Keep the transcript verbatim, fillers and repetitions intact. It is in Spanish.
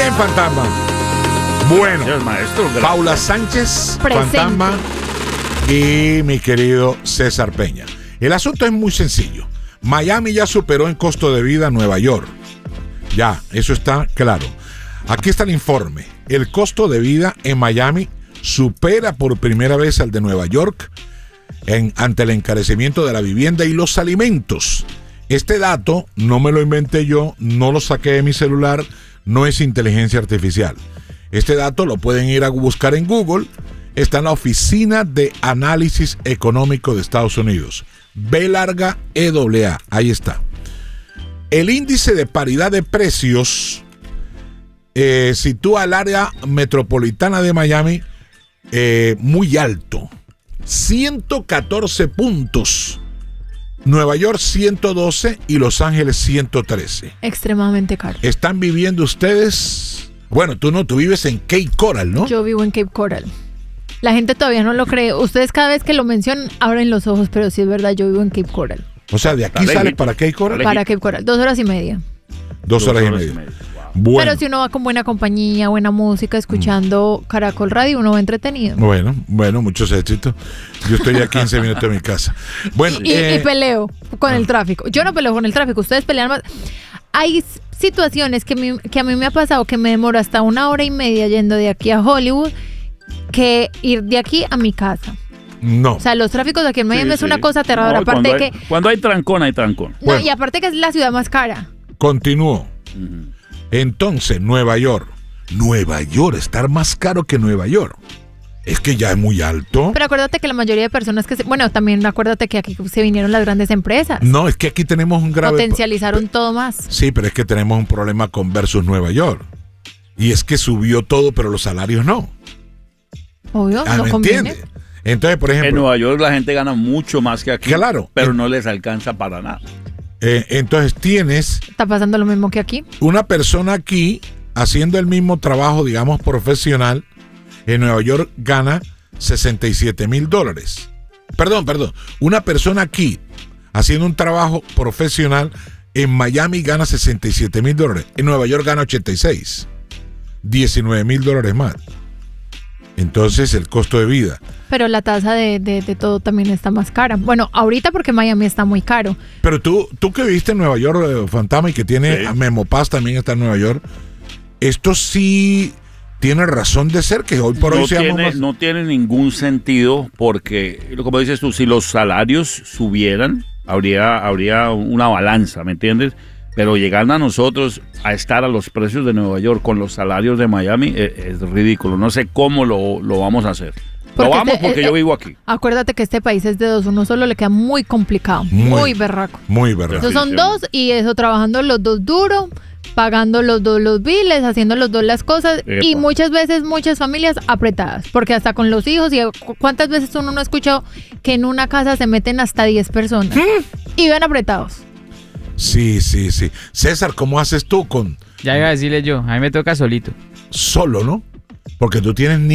bien, fantasma. Bueno, Gracias, maestro, gracias. Paula Sánchez, Presente. fantasma, y mi querido César Peña. El asunto es muy sencillo. Miami ya superó en costo de vida a Nueva York. Ya, eso está claro. Aquí está el informe. El costo de vida en Miami supera por primera vez al de Nueva York en, ante el encarecimiento de la vivienda y los alimentos. Este dato no me lo inventé yo, no lo saqué de mi celular, no es inteligencia artificial. Este dato lo pueden ir a buscar en Google. Está en la Oficina de Análisis Económico de Estados Unidos. B larga E A A. Ahí está. El índice de paridad de precios eh, sitúa al área metropolitana de Miami eh, muy alto. ciento catorce puntos. Nueva York ciento doce y Los Ángeles ciento trece. Extremadamente caro. ¿Están viviendo ustedes? Bueno, tú no, tú vives en Cape Coral, ¿no? Yo vivo en Cape Coral. La gente todavía no lo cree. Ustedes cada vez que lo mencionan abren los ojos, pero sí es verdad, yo vivo en Cape Coral. O sea, de aquí Está sale lejito. para Cape Coral. Para Cape Coral, dos horas y media. Dos horas y media. Wow. Bueno, Pero si uno va con buena compañía, buena música, escuchando Caracol Radio, uno va entretenido. bueno, bueno, muchos éxitos. Yo estoy a quince minutos de mi casa. Bueno, Y, eh, y peleo con el tráfico. Yo no peleo con el tráfico, ustedes pelean más. Hay s- situaciones que, mi- que a mí me ha pasado que me demoro hasta una hora y media yendo de aquí a Hollywood que ir de aquí a mi casa. no. O sea, los tráficos de aquí en Miami Sí, es una sí. cosa aterradora. No, aparte cuando de hay, que. Cuando hay trancón, hay trancón. No, Bueno. y aparte que es la ciudad más cara. Continúo. Ujú. Entonces, Nueva York. Nueva York, estar más caro que Nueva York. Es que ya es muy alto. Pero acuérdate que la mayoría de personas que se. Bueno, también acuérdate que aquí se vinieron las grandes empresas. No, es que aquí tenemos un grave... Potencializaron todo más. Sí, pero es que tenemos un problema con versus Nueva York. Y es que subió todo, pero los salarios no. Obvio, Ah, no ¿me conviene. entiendes? Entonces, por En ejemplo... Nueva York la gente gana mucho más que aquí. Claro. Pero En- no les alcanza para nada. eh, entonces tienes Está pasando lo mismo que aquí. una persona aquí haciendo el mismo trabajo, digamos, profesional, en Nueva York gana sesenta y siete mil dólares. Perdón, perdón. Una persona aquí haciendo un trabajo profesional en Miami gana sesenta y siete mil dólares. En Nueva York gana ochenta y seis. diecinueve mil dólares más. Entonces el costo de vida. Pero la tasa de, de, de todo también está más cara. Bueno, ahorita porque Miami está muy caro. Pero tú, tú que viviste en Nueva York, eh, Fantasma, y que tiene Sí. a Memo Paz también está en Nueva York, esto sí tiene razón de ser, que hoy por hoy No seamos tiene, más... no tiene ningún sentido porque, como dices tú, si los salarios subieran, habría, habría una balanza, ¿me entiendes? Pero llegando a nosotros a estar a los precios de Nueva York con los salarios de Miami es, es ridículo. No sé cómo lo, lo vamos a hacer. Porque lo vamos este- porque eh, yo vivo aquí. Acuérdate que este país es de dos, uno solo le queda muy complicado, Muy. muy, berraco. Muy verdad. Entonces son dos y eso trabajando los dos duro, pagando los dos los biles, haciendo los dos las cosas y Epa. muchas veces muchas familias apretadas, porque hasta con los hijos y cu- cuántas veces uno no ha escuchado que en una casa se meten hasta diez personas y ven apretados. Sí, sí, sí. César, ¿cómo haces tú con Ya iba a decirle yo, a mí me toca solito. solo, no? Porque tú tienes